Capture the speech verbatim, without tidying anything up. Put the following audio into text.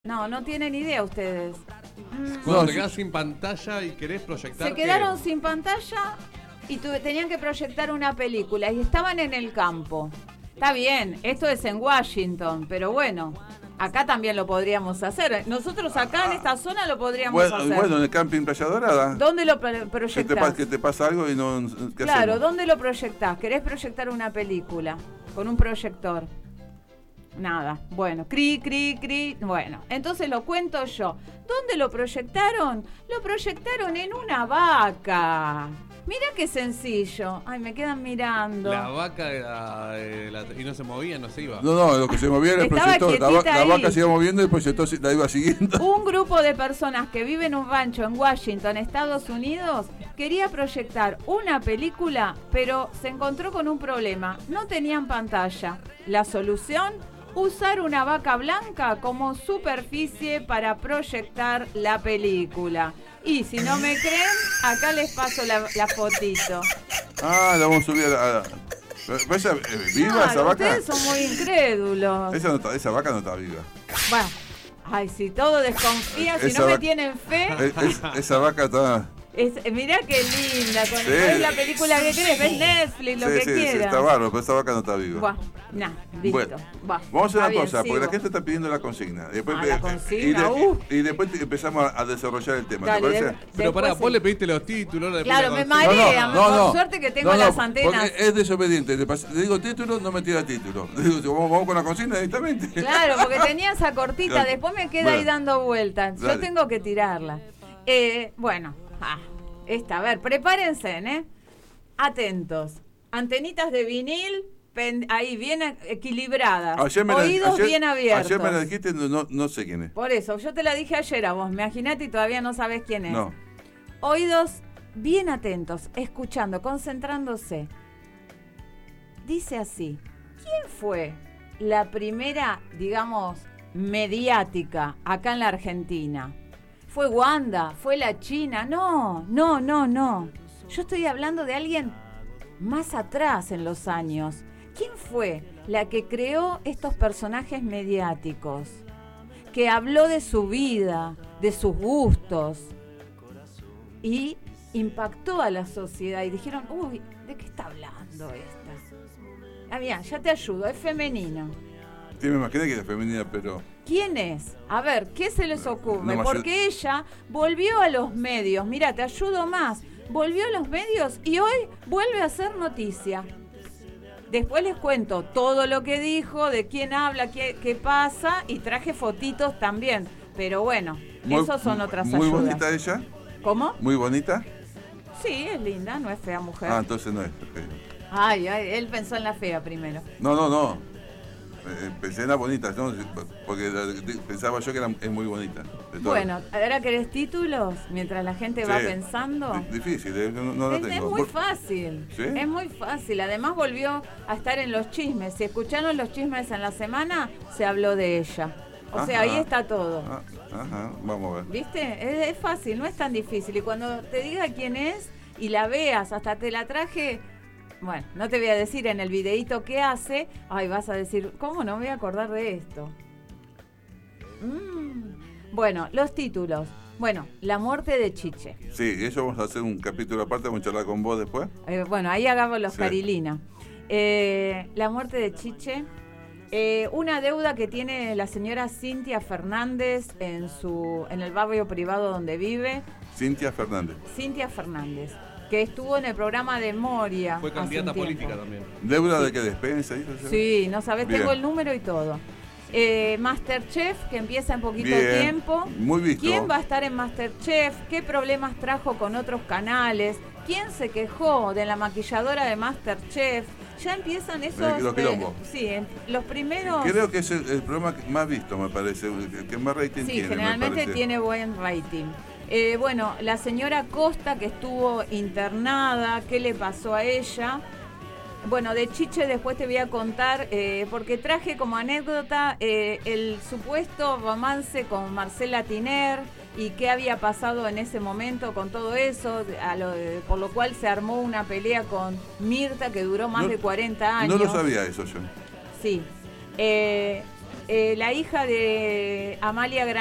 No, no tienen idea ustedes. Cuando No, te sí. quedas sin pantalla y querés proyectar. Se ¿qué? quedaron sin pantalla y tuve- tenían que proyectar una película y estaban en el campo. Está bien, esto es en Washington, pero bueno, acá también lo podríamos hacer. Nosotros acá en esta zona lo podríamos Bueno, hacer. bueno, en el camping Playa Dorada. ¿Dónde lo pro- ¿Qué te, proyectás? pasa, que te pasa algo y no. ¿Qué Claro, hacemos? ¿dónde lo proyectás? ¿Querés proyectar una película con un proyector? Nada, bueno, cri, cri, cri, bueno, entonces lo cuento yo. ¿Dónde lo proyectaron? Lo proyectaron en una vaca. Mira qué sencillo. Ay, me quedan mirando. La vaca era, eh, la- y no se movía, no se iba. No, no, lo que se movía era el Estaba proyector. La, va- quietita la ahí. vaca se iba moviendo y el proyector se- la iba siguiendo. Un grupo de personas que vive en un rancho en Washington, Estados Unidos, quería proyectar una película, pero se encontró con un problema. No tenían pantalla. La solución, usar una vaca blanca como superficie para proyectar la película. Y si no me creen, acá les paso la, la fotito. Ah, la vamos a subir a la. a la- Pero esa, eh, ¿Viva Claro, esa vaca? ustedes son muy incrédulos. Esa, no está- esa vaca no está viva. Bueno, ay, si todo desconfía, si Esa no me vaca- tienen fe. Es- es- esa vaca está. Es, mirá qué linda, con Sí. es la película que querés, ves Netflix, lo sí, que sí, sí, quieras. está bárbaro, pero esa vaca no está viva. Buah, nah, listo. Bueno, Buah, vamos a hacer está una bien, cosa, porque la sigo. gente está pidiendo la consigna. Después, Ah, la eh, consigna, y, de- uh. y después te- empezamos a, a desarrollar el tema, Dale, ¿te parece? de- Pero pará, después vos sí. le pediste los títulos. le Claro, pediste me la consigna. marea, por suerte que tengo no, no, las antenas. Porque es desobediente. Le, pas- le digo título, no me tira título. Le digo, vamos, vamos con la consigna directamente. Claro, porque tenía esa cortita, Claro. después me queda Bueno. ahí dando vueltas. Yo Dale. tengo que tirarla. Eh, bueno, ah, esta, a ver, prepárense, ¿eh? Atentos. Antenitas de vinil, pen- ahí bien equilibradas. Ayer me la- Oídos ayer- bien abiertos. Ayer me la dijiste, no, no, no sé quién es. Por eso, yo te la dije ayer a vos, imagínate y todavía no sabes quién es. No. Oídos bien atentos, escuchando, concentrándose. Dice así, ¿quién fue la primera, digamos, mediática acá en la Argentina? ¿Fue Wanda? ¿Fue la China? No, no, no, no. Yo estoy hablando de alguien más atrás en los años. ¿Quién fue la que creó estos personajes mediáticos? Que habló de su vida, de sus gustos y impactó a la sociedad y dijeron, uy, ¿de qué está hablando esta? Ah, mira, ya te ayudo, es femenino. Sí, me imaginé que era femenina, pero. ¿Quién es? A ver, ¿qué se les ocurre? No me Porque ella volvió a los medios, mira, te ayudo más, volvió a los medios y hoy vuelve a hacer noticia. Después les cuento todo lo que dijo, de quién habla, qué, qué pasa y traje fotitos también. Pero bueno, Muy- esos son otras Muy ayudas. bonita ella. ¿Cómo? Muy bonita. Sí, es linda, no es fea mujer. Ah, entonces no es. ok. Ay, ay, él pensó en la fea primero. No, no, no. Eh, pensé en la bonita, ¿no? Porque la- pensaba yo que era, es muy bonita. de todas. Bueno, ¿ahora querés títulos? Mientras la gente va Sí. pensando. Di- Difícil, eh, no, no la Es, es tengo. muy Por- fácil, ¿Sí? es muy fácil. Además volvió a estar en los chismes. Si escucharon los chismes en la semana, se habló de ella. O sea, Ajá. ahí está todo. Ah, ajá, vamos a ver. ¿Viste? Es, es fácil, no es tan difícil. Y cuando te diga quién es y la veas, hasta te la traje, bueno, no te voy a decir en el videíto qué hace, ay, vas a decir, ¿cómo no me voy a acordar de esto? Mm. Bueno, los títulos. Bueno, La muerte de Chiche. Sí, eso vamos a hacer un capítulo aparte, vamos a charlar con vos después. Eh, bueno, ahí hagamos los Sí. Carilina. Eh, la muerte de Chiche. Eh, una deuda que tiene la señora Cintia Fernández en su en el barrio privado donde vive. Cintia Fernández. Cintia Fernández, que estuvo en el programa de Moria. Fue hace candidata un tiempo. política también. ¿Deuda de qué despensa? ¿Y eso? Sí, no sabes, Bien. tengo el número y todo. Eh, Masterchef, que empieza en poquito Bien, tiempo. muy visto. ¿Quién va a estar en Masterchef? ¿Qué problemas trajo con otros canales? ¿Quién se quejó de la maquilladora de Masterchef? Ya empiezan esos... Los quilombos. sí, en- los primeros... Creo que es el, el programa que más visto, me parece, el que más rating Sí, tiene, me generalmente parece. tiene buen rating. Eh, bueno, la señora Costa, que estuvo internada, ¿qué le pasó a ella? Bueno, de Chiche después te voy a contar, eh, porque traje como anécdota eh, el supuesto romance con Marcela Tiner y qué había pasado en ese momento con todo eso, a lo de- por lo cual se armó una pelea con Mirta que duró más No- de cuarenta años. No lo sabía eso yo. Sí. Eh, eh, la hija de Amalia Granata.